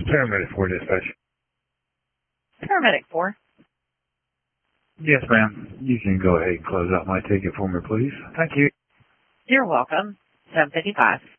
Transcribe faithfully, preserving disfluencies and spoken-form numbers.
Paramedic four dispatch. Paramedic four. Yes, ma'am. You can go ahead and close out my ticket for me, please. Thank you. You're welcome. seven fifty-five.